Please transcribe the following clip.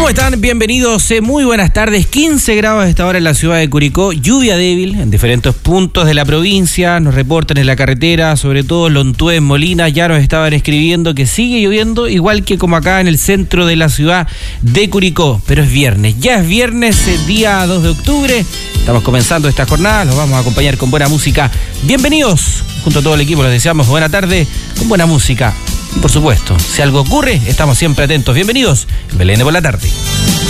¿Cómo están? Bienvenidos, muy buenas tardes. 15 grados a esta hora en la ciudad de Curicó, lluvia débil en diferentes puntos de la provincia, nos reportan en la carretera, sobre todo Lontué, en Molina, ya nos estaban escribiendo que sigue lloviendo, igual que como acá en el centro de la ciudad de Curicó, pero es viernes, ya es viernes, día 2 de octubre, estamos comenzando esta jornada, los vamos a acompañar con buena música. Bienvenidos, junto a todo el equipo les deseamos buena tarde, con buena música. Por supuesto, si algo ocurre, estamos siempre atentos. Bienvenidos, Belén por la tarde.